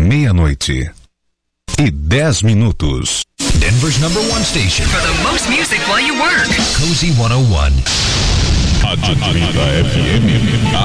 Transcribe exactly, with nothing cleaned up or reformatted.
Meia-noite e dez minutos. Denver's number one station for the most music while you work. Cozy cento e um. Atlanta F M, a